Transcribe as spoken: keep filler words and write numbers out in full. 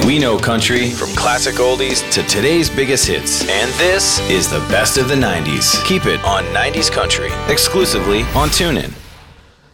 We know country from classic oldies to today's biggest hits. And this is the best of the nineties. Keep it on nineties Country, exclusively on TuneIn.